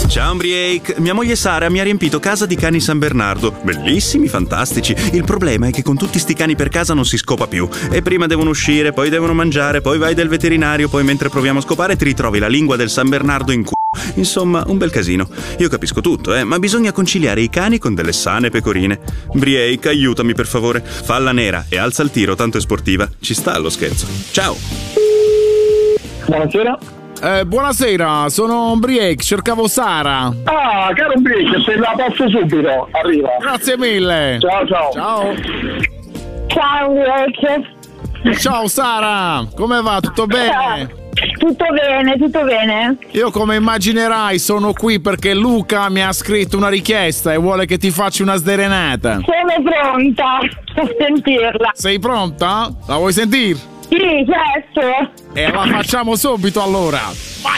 Ciao Briake, mia moglie Sara mi ha riempito casa di cani San Bernardo. Bellissimi, fantastici. Il problema è che con tutti sti cani per casa non si scopa più. E prima devono uscire, poi devono mangiare, poi vai dal veterinario, poi mentre proviamo a scopare ti ritrovi la lingua del San Bernardo in Insomma, un bel casino. Io capisco tutto, ma bisogna conciliare i cani con delle sane pecorine. Briake, aiutami per favore. Falla nera e alza il tiro, tanto è sportiva. Ci sta allo scherzo. Ciao. Buonasera. Buonasera, sono Briake, cercavo Sara. Ah, caro Briake, se la passo subito, arriva. Grazie mille. Ciao, ciao. Ciao. Ciao Briake. Ciao Sara, come va? Tutto bene? Tutto bene, tutto bene. Io, come immaginerai, sono qui perché Luca mi ha scritto una richiesta e vuole che ti faccia una sderenata. Sono pronta a sentirla. Sei pronta? La vuoi sentire? Sì, certo. E la facciamo subito allora. Vai!